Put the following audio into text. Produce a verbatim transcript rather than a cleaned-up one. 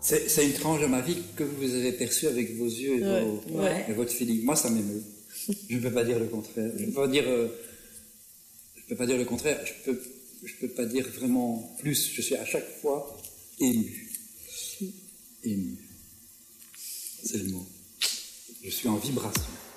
C'est, c'est une tranche de ma vie que vous avez perçue avec vos yeux et, Ouais, vos, ouais. et votre feeling. Moi, ça m'émeut. Je ne peux pas dire le contraire. Je ne peux pas dire, euh, je peux pas dire le contraire. Je peux, je peux pas dire vraiment plus. Je suis à chaque fois ému. Ému. C'est le mot. Je suis en vibration.